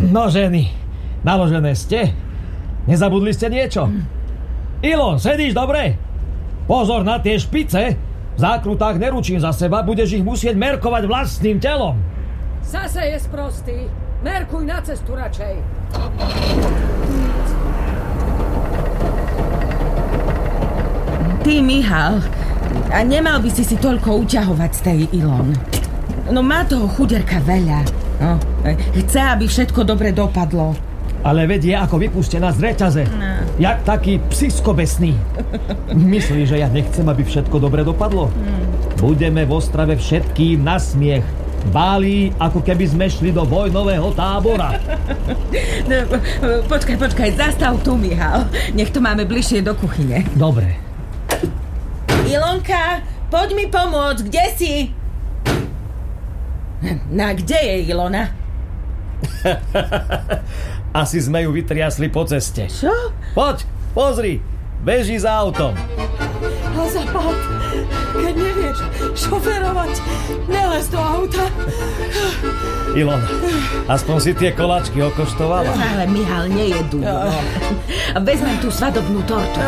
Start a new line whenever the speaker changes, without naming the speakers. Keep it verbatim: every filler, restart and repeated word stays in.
No ženy, naložené ste? Nezabudli ste niečo? Ilon, sedíš dobre? Pozor na tie špice. V zákrutách neručím za seba, budeš ich musieť merkovať vlastným telom.
Zase je sprostý. Merkuj na cestu radšej.
Ty, Michal, a nemal by si si toľko uťahovať z tej Ilon. No má toho chuderka veľa. No, chce, aby všetko dobre dopadlo.
Ale veď je ako vypustená z reťaze.
No.
Jak taký psiskobesný. Myslíš, že ja nechcem, aby všetko dobre dopadlo? Hmm. Budeme v Ostrave všetkým na smiech. Báli, ako keby sme šli do vojnového tábora.
No, počkaj, počkaj, zastav tu, Michal. Nech to máme bližšie do kuchyne.
Dobre.
Ilonka, poď mi pomôcť, kde si? Na kde je Ilona?
Asi sme ju vytriasli po ceste.
Čo?
Poď, pozri, beží za autom.
A zapad, keď nevieš šoferovať, nelez do auta.
Ilona, aspoň si tie koláčky okoštovala.
Ale Michal, nejedú. No. Vezmem tú svadobnú tortu.